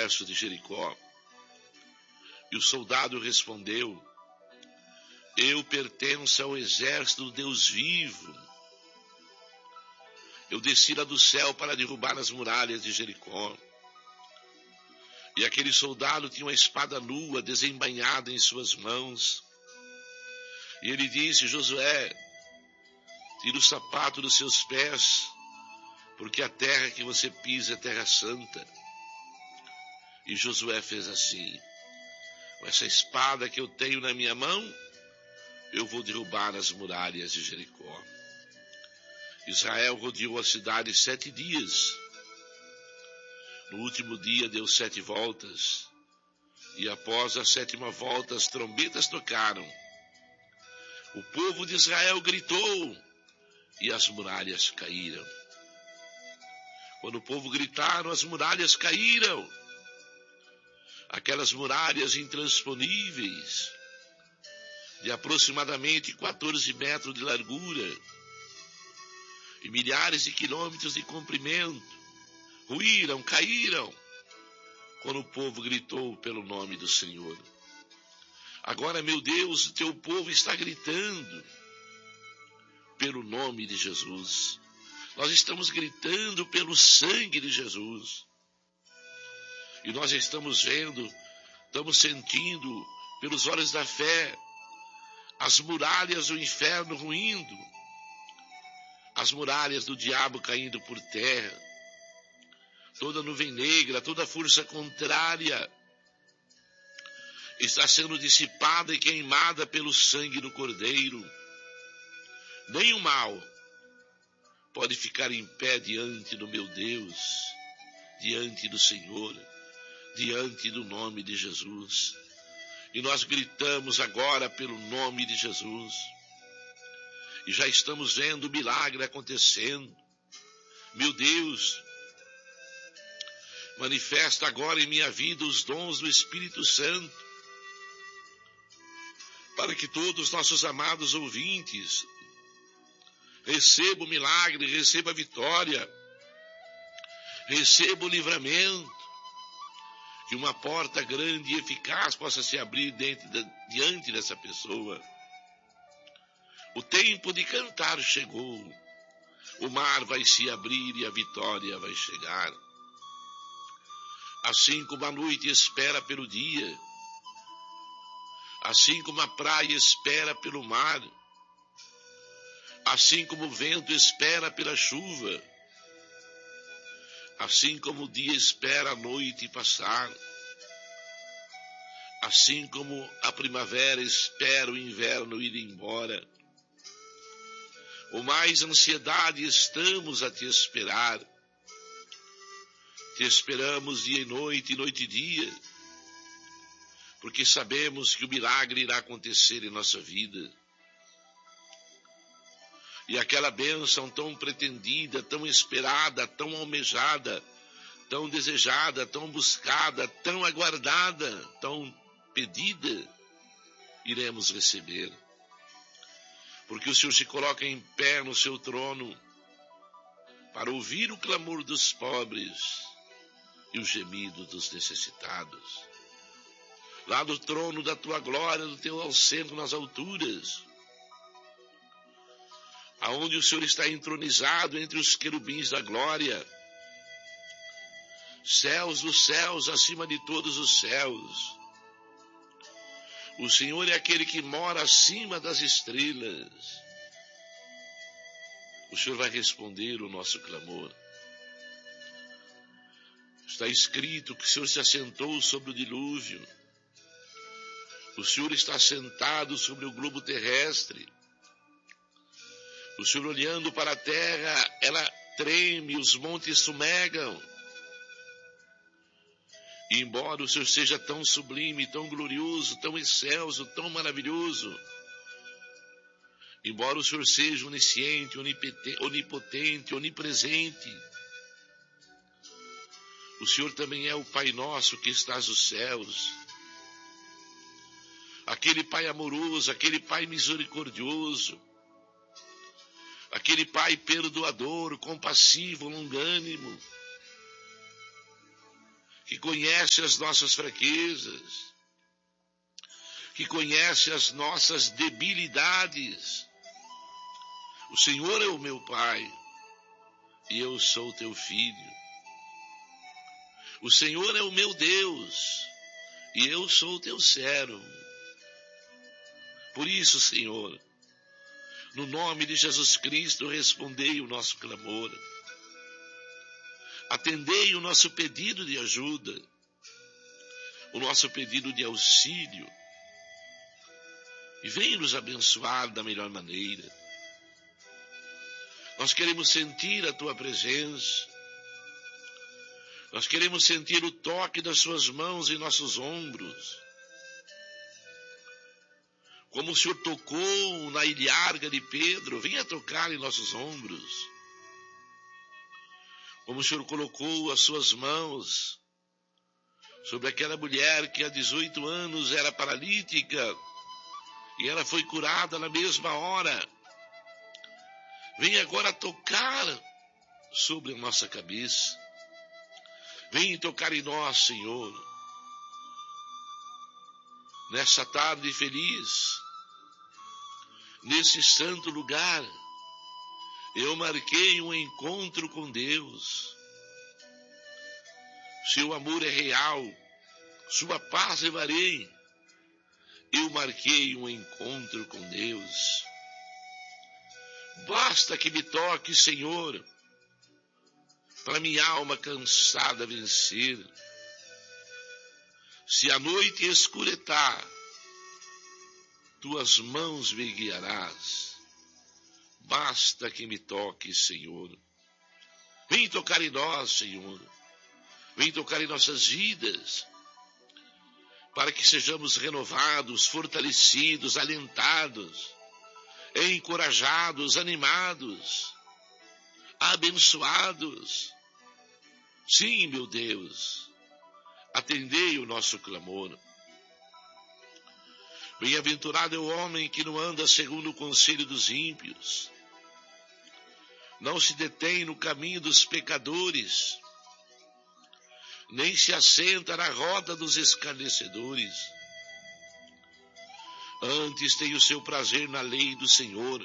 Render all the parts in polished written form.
exército de Jericó. E o soldado respondeu: eu pertenço ao exército do Deus vivo. Eu desci lá do céu para derrubar as muralhas de Jericó. E aquele soldado tinha uma espada nua, desembainhada em suas mãos. E ele disse: Josué, tira o sapato dos seus pés, porque a terra que você pisa é terra santa. E Josué fez assim: com essa espada que eu tenho na minha mão, eu vou derrubar as muralhas de Jericó. Israel rodeou a cidade 7 dias. No último dia deu 7 voltas. E após a 7ª volta, as trombetas tocaram. O povo de Israel gritou e as muralhas caíram. Quando o povo gritaram, as muralhas caíram. Aquelas muralhas intransponíveis, de aproximadamente 14 metros de largura e milhares de quilômetros de comprimento, ruíram, caíram, quando o povo gritou pelo nome do Senhor. Agora, meu Deus, o teu povo está gritando pelo nome de Jesus. Nós estamos gritando pelo sangue de Jesus. E nós estamos vendo, estamos sentindo, pelos olhos da fé, as muralhas do inferno ruindo, as muralhas do diabo caindo por terra, toda nuvem negra, toda força contrária está sendo dissipada e queimada pelo sangue do Cordeiro. Nem o mal pode ficar em pé diante do meu Deus, diante do Senhor, diante do nome de Jesus. E nós gritamos agora pelo nome de Jesus. E já estamos vendo o milagre acontecendo. Meu Deus, manifesta agora em minha vida os dons do Espírito Santo, para que todos os nossos amados ouvintes recebam o milagre, recebam a vitória, recebam o livramento, que uma porta grande e eficaz possa se abrir diante dessa pessoa. O tempo de cantar chegou, o mar vai se abrir e a vitória vai chegar. Assim como a noite espera pelo dia, assim como a praia espera pelo mar, assim como o vento espera pela chuva, assim como o dia espera a noite passar, assim como a primavera espera o inverno ir embora, com mais ansiedade estamos a te esperar. Te esperamos dia e noite e dia, porque sabemos que o milagre irá acontecer em nossa vida. E aquela bênção tão pretendida, tão esperada, tão almejada, tão desejada, tão buscada, tão aguardada, tão pedida, iremos receber. Porque o Senhor se coloca em pé no seu trono para ouvir o clamor dos pobres e o gemido dos necessitados. Lá do trono da tua glória, do teu assento nas alturas, aonde o Senhor está entronizado entre os querubins da glória, céus dos céus, acima de todos os céus. O Senhor é aquele que mora acima das estrelas. O Senhor vai responder o nosso clamor. Está escrito que o Senhor se assentou sobre o dilúvio. O Senhor está sentado sobre o globo terrestre. O Senhor, olhando para a terra, ela treme, os montes sumegam. E embora o Senhor seja tão sublime, tão glorioso, tão excelso, tão maravilhoso, embora o Senhor seja onisciente, onipotente, onipresente, o Senhor também é o Pai nosso que estás nos céus. Aquele Pai amoroso, aquele Pai misericordioso, aquele Pai perdoador, compassivo, longânimo, que conhece as nossas fraquezas, que conhece as nossas debilidades. O Senhor é o meu Pai e eu sou teu filho. O Senhor é o meu Deus e eu sou teu servo. Por isso, Senhor, no nome de Jesus Cristo, respondei o nosso clamor. Atendei o nosso pedido de ajuda, o nosso pedido de auxílio, e venha nos abençoar da melhor maneira. Nós queremos sentir a tua presença, nós queremos sentir o toque das suas mãos em nossos ombros, como o Senhor tocou na ilharga de Pedro, venha tocar em nossos ombros. Como o Senhor colocou as suas mãos sobre aquela mulher que há 18 anos era paralítica e ela foi curada na mesma hora. Venha agora tocar sobre a nossa cabeça. Venha tocar em nós, Senhor. Nessa tarde feliz, nesse santo lugar, eu marquei um encontro com Deus. Seu amor é real, sua paz levarei. Eu marquei um encontro com Deus. Basta que me toque, Senhor, para minha alma cansada vencer. Se a noite escuretar, tuas mãos me guiarás. Basta que me toque, Senhor. Vem tocar em nós, Senhor. Vem tocar em nossas vidas, para que sejamos renovados, fortalecidos, alentados, encorajados, animados, abençoados. Sim, meu Deus, atendei o nosso clamor. Bem-aventurado é o homem que não anda segundo o conselho dos ímpios, não se detém no caminho dos pecadores, nem se assenta na roda dos escarnecedores. Antes tem o seu prazer na lei do Senhor,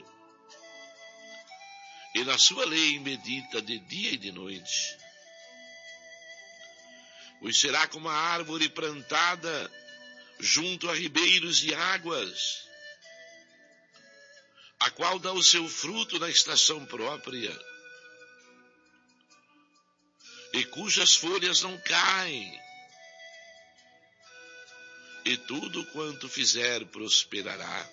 e na sua lei medita de dia e de noite. Pois será como a árvore plantada junto a ribeiros de águas, a qual dá o seu fruto na estação própria, e cujas folhas não caem, e tudo quanto fizer prosperará.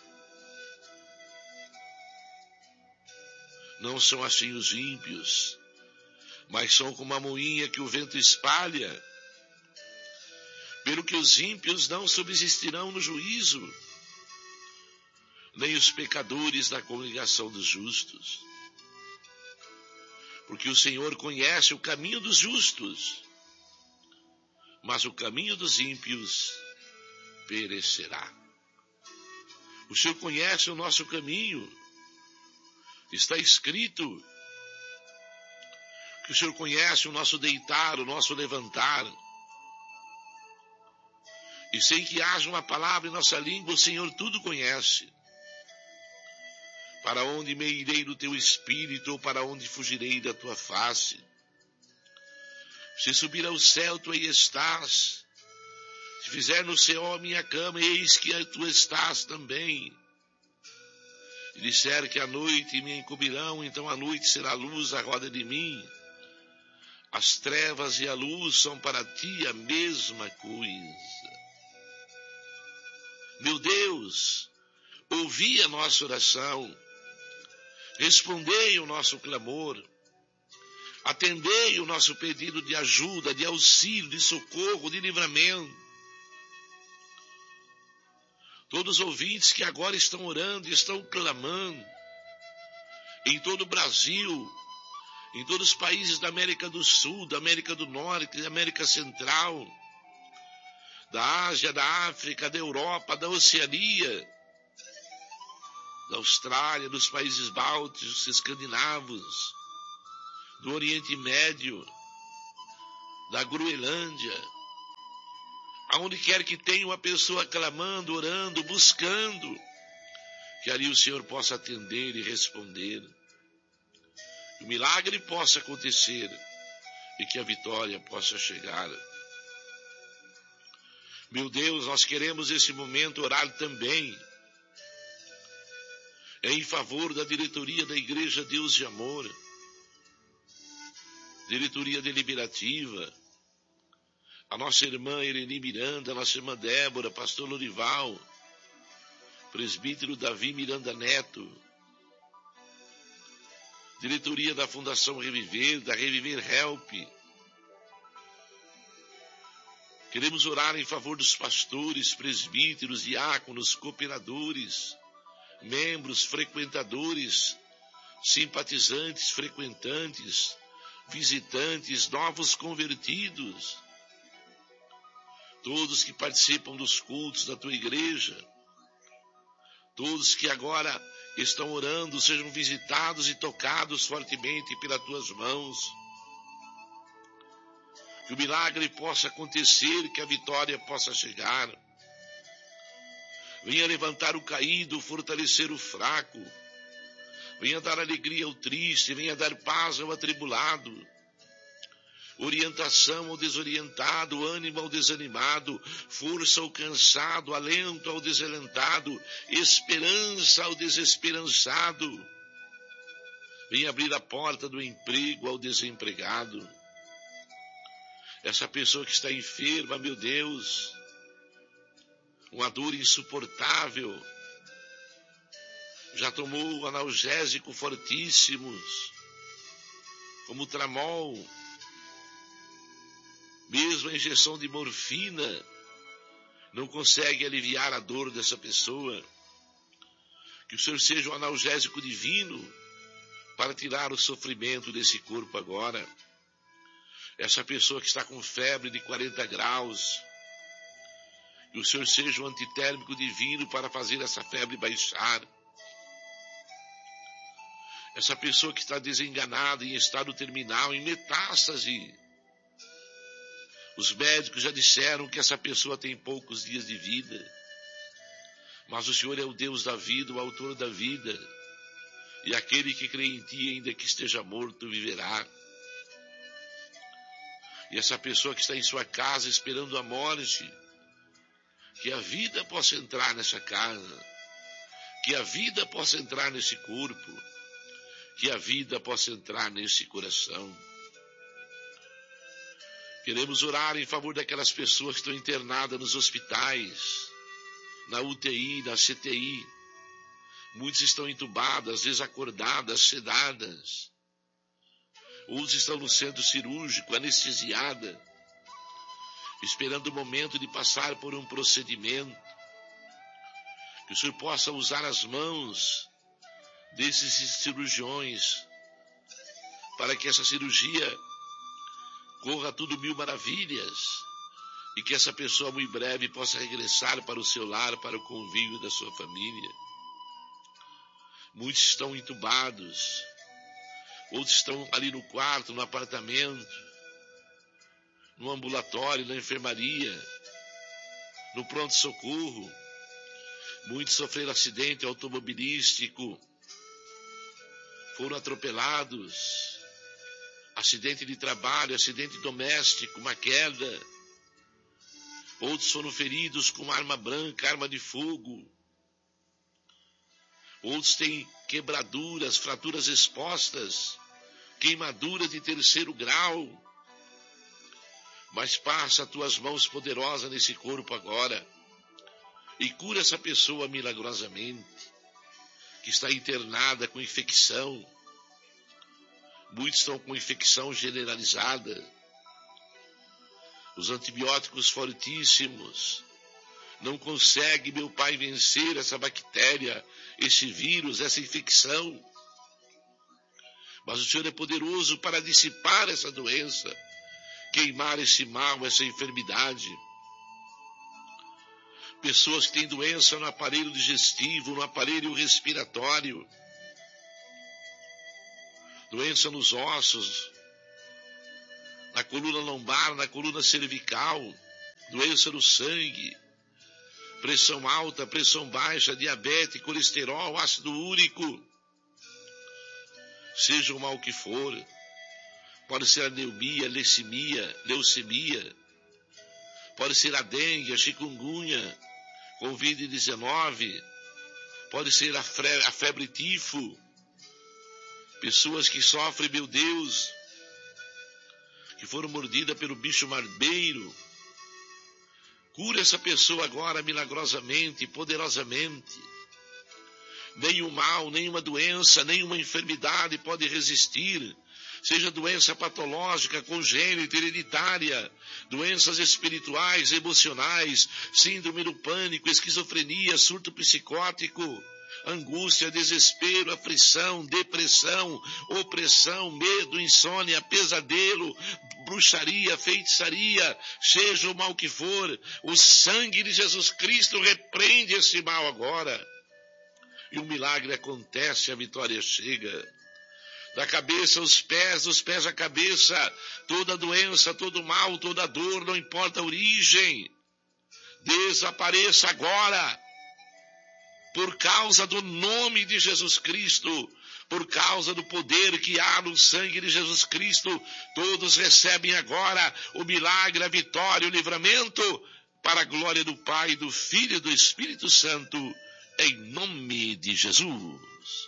Não são assim os ímpios, mas são como a moinha que o vento espalha. Pelo que os ímpios não subsistirão no juízo, nem os pecadores na congregação dos justos. Porque o Senhor conhece o caminho dos justos, mas o caminho dos ímpios perecerá. O Senhor conhece o nosso caminho. Está escrito que o Senhor conhece o nosso deitar, o nosso levantar. E sem que haja uma palavra em nossa língua, o Senhor tudo conhece. Para onde me irei do teu espírito, ou para onde fugirei da tua face? Se subir ao céu, tu aí estás. Se fizer no céu a minha cama, eis que tu estás também. E disser que à noite me encobrirão, então a noite será a luz à roda de mim. As trevas e a luz são para ti a mesma coisa. Meu Deus, ouvi a nossa oração, respondei o nosso clamor, atendei o nosso pedido de ajuda, de auxílio, de socorro, de livramento. Todos os ouvintes que agora estão orando, estão clamando, em todo o Brasil, em todos os países da América do Sul, da América do Norte, da América Central, da Ásia, da África, da Europa, da Oceania, da Austrália, dos países bálticos, escandinavos, do Oriente Médio, da Groenlândia, aonde quer que tenha uma pessoa clamando, orando, buscando, que ali o Senhor possa atender e responder, que o milagre possa acontecer e que a vitória possa chegar. Meu Deus, nós queremos nesse momento orar também em favor da diretoria da Igreja Deus de Amor, diretoria deliberativa, a nossa irmã Irene Miranda, a nossa irmã Débora, pastor Lorival, presbítero Davi Miranda Neto, diretoria da Fundação Reviver, da Reviver Help. Queremos orar em favor dos pastores, presbíteros, diáconos, cooperadores, membros, frequentadores, simpatizantes, frequentantes, visitantes, novos convertidos, todos que participam dos cultos da tua igreja, todos que agora estão orando, sejam visitados e tocados fortemente pelas tuas mãos. Que o milagre possa acontecer, que a vitória possa chegar. Venha levantar o caído, fortalecer o fraco. Venha dar alegria ao triste, venha dar paz ao atribulado. Orientação ao desorientado, ânimo ao desanimado, força ao cansado, alento ao desalentado, esperança ao desesperançado. Venha abrir a porta do emprego ao desempregado. Essa pessoa que está enferma, meu Deus, uma dor insuportável, já tomou analgésico fortíssimos, como tramol, mesmo a injeção de morfina não consegue aliviar a dor dessa pessoa. Que o Senhor seja um analgésico divino para tirar o sofrimento desse corpo agora. Essa pessoa que está com febre de 40 graus, que o Senhor seja um antitérmico divino para fazer essa febre baixar. Essa pessoa que está desenganada, em estado terminal, em metástase. Os médicos já disseram que essa pessoa tem poucos dias de vida. Mas o Senhor é o Deus da vida, o autor da vida. E aquele que crê em ti, ainda que esteja morto, viverá. E essa pessoa que está em sua casa esperando a morte, que a vida possa entrar nessa casa, que a vida possa entrar nesse corpo, que a vida possa entrar nesse coração. Queremos orar em favor daquelas pessoas que estão internadas nos hospitais, na UTI, na CTI. Muitos estão entubadas, desacordadas, sedadas. Outros estão no centro cirúrgico, anestesiada, esperando o momento de passar por um procedimento. Que o Senhor possa usar as mãos desses cirurgiões para que essa cirurgia corra tudo 1000 maravilhas e que essa pessoa muito breve possa regressar para o seu lar, para o convívio da sua família. Muitos estão entubados, outros estão ali no quarto, no apartamento, no ambulatório, na enfermaria, no pronto-socorro. Muitos sofreram acidente automobilístico, foram atropelados, acidente de trabalho, acidente doméstico, uma queda. Outros foram feridos com arma branca, arma de fogo. Outros têm quebraduras, fraturas expostas, queimaduras de 3º grau. Mas passa as tuas mãos poderosas nesse corpo agora e cura essa pessoa milagrosamente, que está internada com infecção. Muitos estão com infecção generalizada. Os antibióticos fortíssimos não conseguem, meu Pai, vencer essa bactéria, esse vírus, essa infecção. Mas o Senhor é poderoso para dissipar essa doença, queimar esse mal, essa enfermidade. Pessoas que têm doença no aparelho digestivo, no aparelho respiratório, doença nos ossos, na coluna lombar, na coluna cervical, doença no sangue, pressão alta, pressão baixa, diabetes, colesterol, ácido úrico, seja o mal que for, pode ser anemia, leucemia, pode ser a dengue, a chikungunya, Covid-19, pode ser a febre tifo, pessoas que sofrem, meu Deus, que foram mordidas pelo bicho marbeiro. Cura essa pessoa agora milagrosamente, poderosamente. Nenhum mal, nenhuma doença, nenhuma enfermidade pode resistir. Seja doença patológica, congênita, hereditária, doenças espirituais, emocionais, síndrome do pânico, esquizofrenia, surto psicótico, angústia, desespero, aflição, depressão, opressão, medo, insônia, pesadelo, bruxaria, feitiçaria, seja o mal que for, o sangue de Jesus Cristo repreende esse mal agora. E o milagre acontece, a vitória chega. Da cabeça aos pés, dos pés à cabeça, toda doença, todo mal, toda dor, não importa a origem, desapareça agora, por causa do nome de Jesus Cristo, por causa do poder que há no sangue de Jesus Cristo. Todos recebem agora o milagre, a vitória, o livramento, para a glória do Pai, do Filho e do Espírito Santo, em nome de Jesus.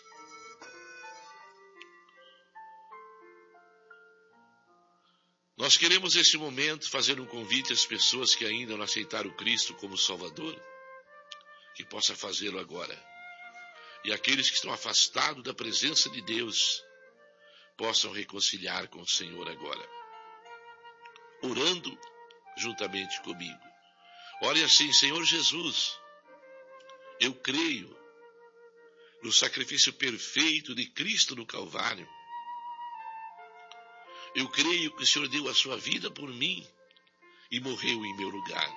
Nós queremos, neste momento, fazer um convite às pessoas que ainda não aceitaram Cristo como Salvador, que possa fazê-lo agora. E aqueles que estão afastados da presença de Deus, possam reconciliar com o Senhor agora, orando juntamente comigo. Ore assim: Senhor Jesus, eu creio no sacrifício perfeito de Cristo no Calvário. Eu creio que o Senhor deu a sua vida por mim e morreu em meu lugar.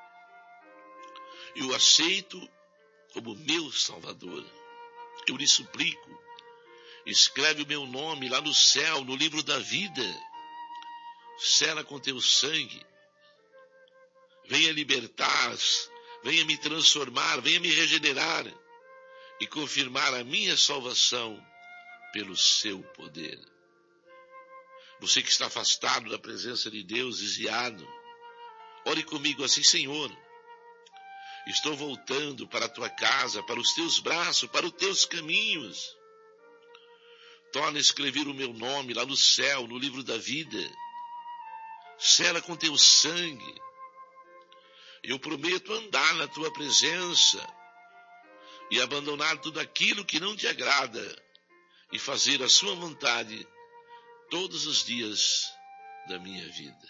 Eu aceito como meu Salvador. Eu lhe suplico, escreve o meu nome lá no céu, no livro da vida. Sela com teu sangue. Venha libertar, venha me transformar, venha me regenerar e confirmar a minha salvação pelo seu poder. Você que está afastado da presença de Deus, desviado, ore comigo assim: Senhor, estou voltando para a tua casa, para os teus braços, para os teus caminhos. Torna a escrever o meu nome lá no céu, no livro da vida. Sela com teu sangue. Eu prometo andar na tua presença e abandonar tudo aquilo que não te agrada e fazer a sua vontade todos os dias da minha vida.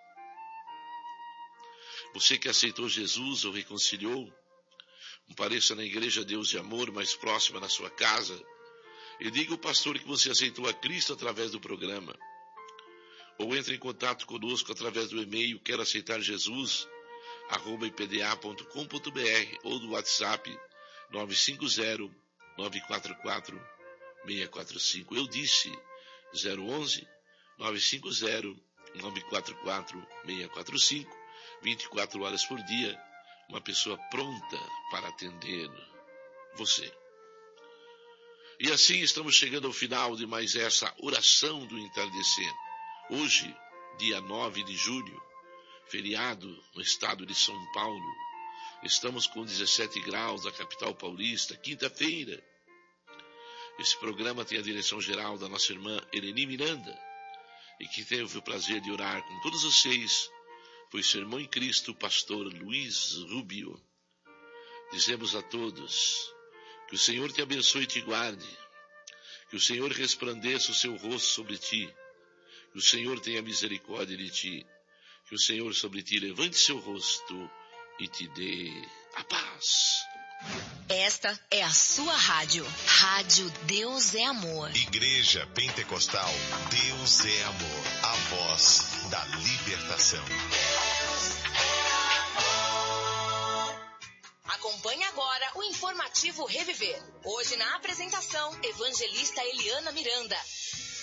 Você que aceitou Jesus ou reconciliou, compareça na Igreja Deus de Amor mais próxima na sua casa e diga ao pastor que você aceitou a Cristo através do programa. Ou entre em contato conosco através do e-mail quero aceitar Jesus @ipda.com.br ou do WhatsApp 950-944-645. Eu disse 011 950 944 645, 24 horas por dia, uma pessoa pronta para atender você. E assim estamos chegando ao final de mais essa oração do entardecer. Hoje, dia 9 de julho, feriado no estado de São Paulo, estamos com 17 graus na capital paulista, quinta-feira. Esse programa tem a direção geral da nossa irmã Eleni Miranda, e que teve o prazer de orar com todos vocês foi seu irmão em Cristo, o pastor Luiz Rubio. Dizemos a todos que o Senhor te abençoe e te guarde, que o Senhor resplandeça o seu rosto sobre ti, que o Senhor tenha misericórdia de ti, que o Senhor sobre ti levante seu rosto e te dê a paz. Esta é a sua rádio. Rádio Deus é Amor. Igreja Pentecostal Deus é Amor. A voz da libertação. Acompanhe agora o informativo Reviver. Hoje na apresentação, evangelista Eliana Miranda.